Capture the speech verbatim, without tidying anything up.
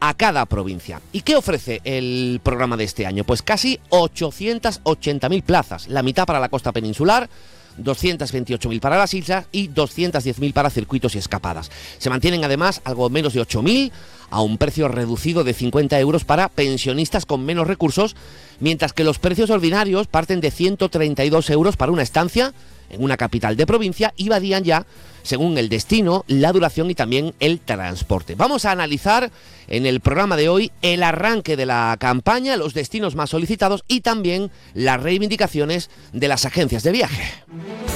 a cada provincia. ¿Y qué ofrece el programa de este año? Pues casi ochocientas ochenta mil plazas, la mitad para la costa peninsular, doscientas veintiocho mil para las islas y doscientas diez mil para circuitos y escapadas. Se mantienen además algo menos de ocho mil a un precio reducido de cincuenta euros para pensionistas con menos recursos, mientras que los precios ordinarios parten de ciento treinta y dos euros para una estancia en una capital de provincia y varían ya según el destino, la duración y también el transporte. Vamos a analizar en el programa de hoy el arranque de la campaña, los destinos más solicitados y también las reivindicaciones de las agencias de viaje.